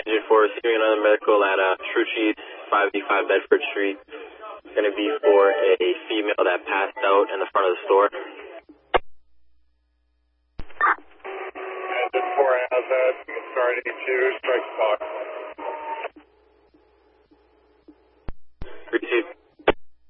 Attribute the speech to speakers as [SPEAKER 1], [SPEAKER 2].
[SPEAKER 1] Engine 4 receiving another medical at True Cheese, 585 Bedford Street. It's going to be for a female that passed out in the front of the store.
[SPEAKER 2] Engine 4 has that. Star 82, strike the box.
[SPEAKER 1] Receive.